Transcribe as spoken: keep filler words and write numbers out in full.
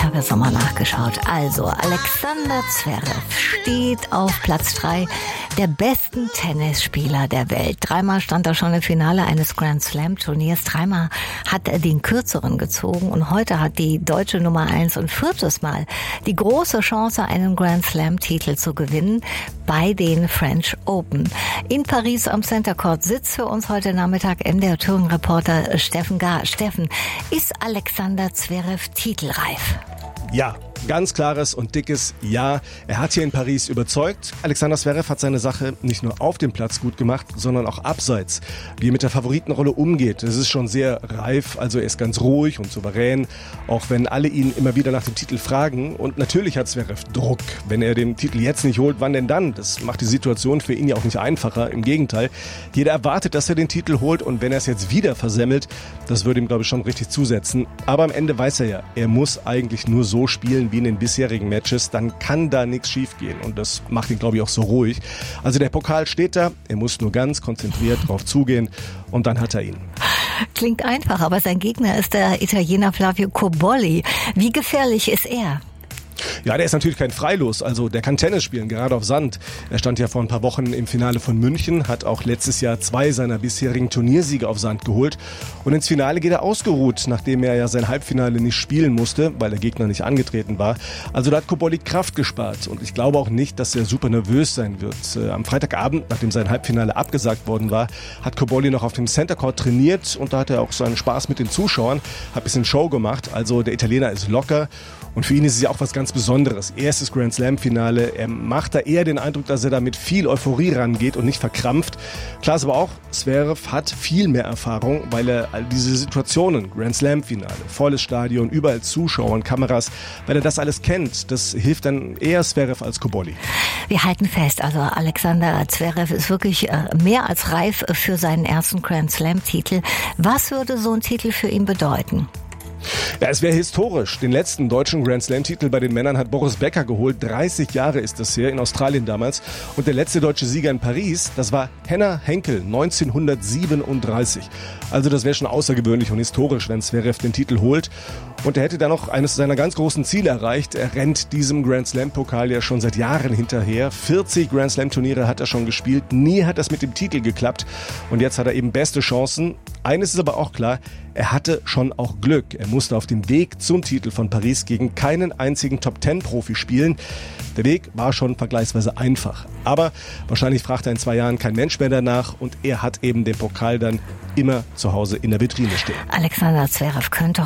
habe jetzt nochmal nachgeschaut. Also, Alexander Zverev steht auf Platz drei der besten Tennisspieler der Welt. Dreimal stand er schon im Finale eines Grand Slam Turniers. Dreimal hat er den kürzeren gezogen. Und heute hat die deutsche Nummer eins und viertes Mal die große Chance, einen Grand Slam Titel zu gewinnen bei den French Open. In Paris am Center Court sitzt für uns heute Nachmittag M D R Touring-Reporter Steffen Gahr. Steffen, ist Alexander Zverev titelreif? Ja, ganz klares und dickes Ja. Er hat hier in Paris überzeugt. Alexander Zverev hat seine Sache nicht nur auf dem Platz gut gemacht, sondern auch abseits. Wie er mit der Favoritenrolle umgeht, das ist schon sehr reif. Also er ist ganz ruhig und souverän, auch wenn alle ihn immer wieder nach dem Titel fragen. Und natürlich hat Zverev Druck. Wenn er den Titel jetzt nicht holt, wann denn dann? Das macht die Situation für ihn ja auch nicht einfacher. Im Gegenteil, jeder erwartet, dass er den Titel holt. Und wenn er es jetzt wieder versemmelt, das würde ihm, glaube ich, schon richtig zusetzen. Aber am Ende weiß er ja, er muss eigentlich nur so spielen wie in den bisherigen Matches, dann kann da nichts schiefgehen und das macht ihn, glaube ich, auch so ruhig. Also der Pokal steht da, er muss nur ganz konzentriert drauf zugehen und dann hat er ihn. Klingt einfach, aber sein Gegner ist der Italiener Flavio Cobolli. Wie gefährlich ist er? Ja, der ist natürlich kein Freilos, also der kann Tennis spielen, gerade auf Sand. Er stand ja vor ein paar Wochen im Finale von München, hat auch letztes Jahr zwei seiner bisherigen Turniersiege auf Sand geholt und ins Finale geht er ausgeruht, nachdem er ja sein Halbfinale nicht spielen musste, weil der Gegner nicht angetreten war. Also da hat Cobolli Kraft gespart und ich glaube auch nicht, dass er super nervös sein wird. Äh, am Freitagabend, nachdem sein Halbfinale abgesagt worden war, hat Cobolli noch auf dem Center Court trainiert und da hat er auch seinen Spaß mit den Zuschauern, hat ein bisschen Show gemacht. Also der Italiener ist locker. Und für ihn ist es ja auch was ganz Besonderes. Erstes Grand Slam-Finale. Er macht da eher den Eindruck, dass er da mit viel Euphorie rangeht und nicht verkrampft. Klar ist aber auch, Zverev hat viel mehr Erfahrung, weil er all diese Situationen, Grand Slam-Finale, volles Stadion, überall Zuschauer und Kameras, weil er das alles kennt. Das hilft dann eher Zverev als Cobolli. Wir halten fest, also Alexander Zverev ist wirklich mehr als reif für seinen ersten Grand Slam-Titel. Was würde so ein Titel für ihn bedeuten? Ja, es wäre historisch. Den letzten deutschen Grand Slam-Titel bei den Männern hat Boris Becker geholt. dreißig Jahre ist das her, in Australien damals. Und der letzte deutsche Sieger in Paris, das war Henner Henkel, neunzehnhundertsiebenunddreißig. Also das wäre schon außergewöhnlich und historisch, wenn Zverev den Titel holt. Und er hätte dann noch eines seiner ganz großen Ziele erreicht. Er rennt diesem Grand Slam-Pokal ja schon seit Jahren hinterher. vierzig Grand Slam-Turniere hat er schon gespielt. Nie hat das mit dem Titel geklappt. Und jetzt hat er eben beste Chancen. Eines ist aber auch klar, er hatte schon auch Glück. Er musste auf dem Weg zum Titel von Paris gegen keinen einzigen Top-Ten-Profi spielen. Der Weg war schon vergleichsweise einfach. Aber wahrscheinlich fragt er in zwei Jahren kein Mensch mehr danach und er hat eben den Pokal dann immer zu Hause in der Vitrine stehen. Alexander Zverev könnte